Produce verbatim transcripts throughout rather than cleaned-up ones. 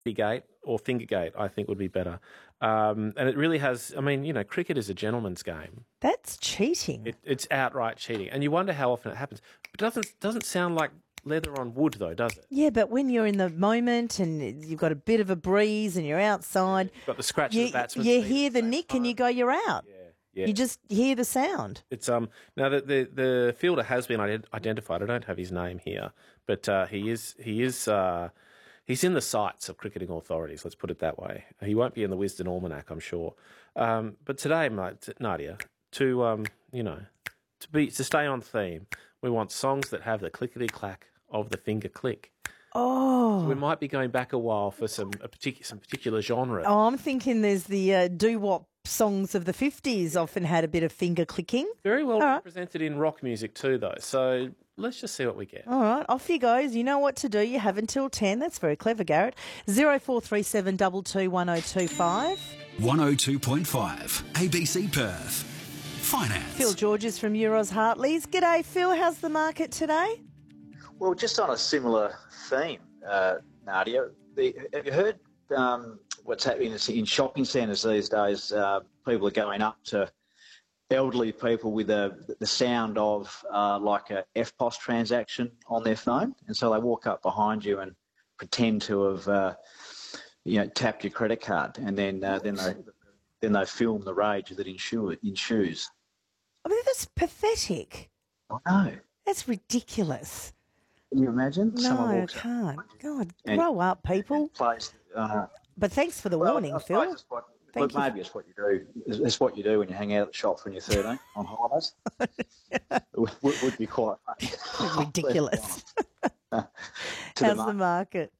Gate or Fingergate, I think would be better. Um, and it really has, I mean, you know, cricket is a gentleman's game. That's cheating. It, it's outright cheating. And you wonder how often it happens. It doesn't, doesn't sound like leather on wood, though, does it? Yeah, but when you're in the moment and you've got a bit of a breeze and you're outside, You've got the scratch you, of the batsman's you feet hear at the same nick time. and you go, you're out. Yeah, yeah. You just hear the sound. It's um now the, the the fielder has been ident- identified. I don't have his name here, but uh, he is he is uh, he's in the sights of cricketing authorities. Let's put it that way. He won't be in the Wisden Almanac, I'm sure. Um, but today, mate, Nadia, to um you know to be to stay on theme, we want songs that have the clickety clack of the finger click. Oh, We might be going back a while for some a particular some particular genre. oh I'm thinking there's the uh, doo-wop songs of the fifties often had a bit of finger clicking. Very well right. represented in rock music too, though. So let's just see what we get. All right, off you goes. You know what to do. You have until ten. That's very clever, Garrett. Zero four three seven two two one zero two five. one oh two point five A B C Perth. Finance. Phil Georges from Euros Hartleys. G'day, Phil. How's the market today? Well, just on a similar theme, uh, Nadia, the, have you heard um, what's happening in shopping centres these days? Uh, people are going up to elderly people with a, the sound of uh, like a F P O S transaction on their phone, and so they walk up behind you and pretend to have, uh, you know, tapped your credit card, and then uh, then they then they film the rage that ensue, ensues. I mean, that's pathetic. I know. That's ridiculous. Can you imagine? No, Someone I walks up can't. God, and- grow up, people. and plays, uh, But thanks for the Well, warning, I suppose Phil. It's what, Thank look, you. maybe it's what you do. It's, it's what you do when you hang out at the shop when you're thirteen on holidays. It would, would be quite funny. Ridiculous. To the How's market. the market?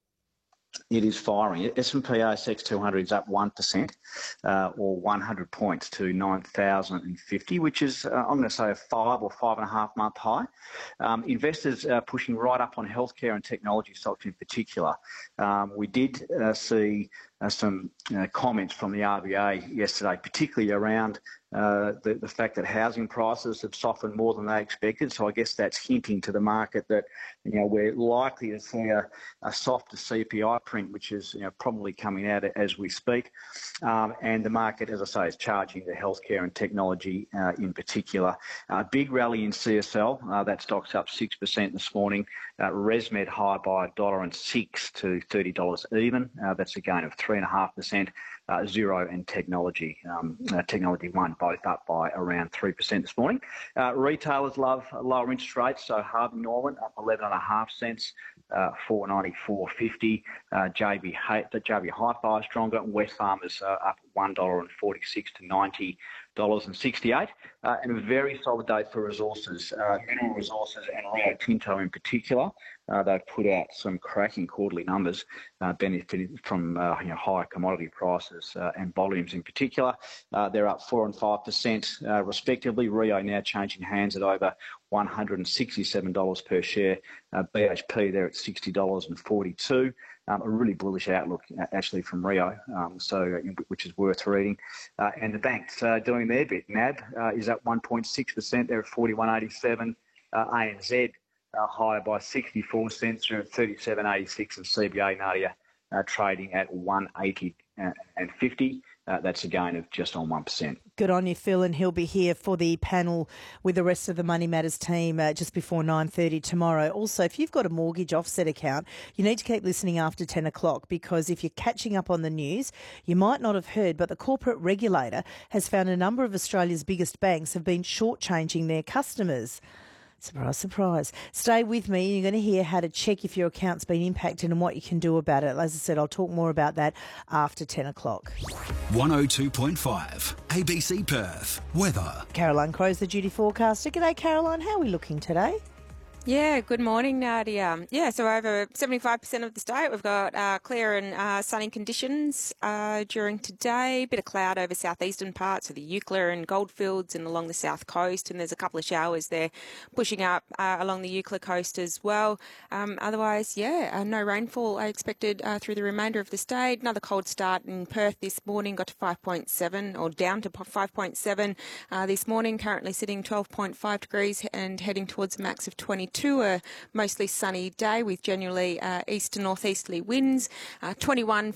It is firing. S and P A S X two hundred is up one percent uh, or one hundred points to nine thousand fifty, which is, uh, I'm going to say, a five or five and a half month high. Um, investors are pushing right up on healthcare and technology stocks in particular. Um, we did uh, see uh, some uh, comments from the R B A yesterday, particularly around uh, the, the fact that housing prices have softened more than they expected. So I guess that's hinting to the market that, you know, we're likely to see a, a softer C P I print, which is, you know, probably coming out as we speak. Um, and the market, as I say, is charging the healthcare and technology uh, in particular. A uh, big rally in C S L. Uh, that stock's up six percent this morning. Uh, ResMed high by a dollar and six to thirty dollars even. Uh, that's a gain of three and a half percent. Uh, Zero and Technology, um, uh, Technology One, both up by around three percent this morning. Uh, retailers love lower interest rates, so Harvey Norman up eleven and a half cents, uh, four ninety four fifty. Uh, J B J B Hi-Fi stronger, and Wesfarmers uh, up one dollar and forty six to ninety dollars and sixty eight. Uh, and a very solid day for resources, uh, Mineral Resources and Rio Tinto in particular. Uh, they've put out some cracking quarterly numbers, uh, benefiting from uh, you know, higher commodity prices uh, and volumes in particular. Uh, they're up four and five percent uh, respectively. Rio now changing hands at over one hundred sixty-seven dollars per share. Uh, B H P there at sixty dollars and forty-two. Um, a really bullish outlook uh, actually from Rio, um, so uh, which is worth reading. Uh, and the banks uh, doing their bit. N A B uh, is up one point six percent. They're at forty-one eighty-seven. Uh, A N Z uh, higher by sixty-four cents. They're at thirty-seven eighty-six, and C B A Nadia uh, trading at one eighty and fifty. Uh, that's a gain of just on one percent. Good on you, Phil, and he'll be here for the panel with the rest of the Money Matters team uh, just before nine thirty tomorrow. Also, if you've got a mortgage offset account, you need to keep listening after ten o'clock, because if you're catching up on the news, you might not have heard, but the corporate regulator has found a number of Australia's biggest banks have been shortchanging their customers. Surprise, surprise. Stay with me. You're going to hear how to check if your account's been impacted and what you can do about it. As I said, I'll talk more about that after ten o'clock. one oh two point five A B C Perth. Weather. Caroline Crowe's the duty forecaster. G'day, Caroline. How are we looking today? Yeah, good morning, Nadia. Yeah, so over seventy-five percent of the state, we've got uh, clear and uh, sunny conditions uh, during today. Bit of cloud over southeastern parts of the Eucla and Goldfields and along the south coast, and there's a couple of showers there pushing up uh, along the Eucla coast as well. Um, otherwise, yeah, uh, no rainfall expected uh, through the remainder of the state. Another cold start in Perth this morning, got to five point seven or down to five point seven uh, this morning, currently sitting twelve point five degrees and heading towards a max of twenty-two. A mostly sunny day with generally uh, east to northeasterly winds. Uh, twenty-one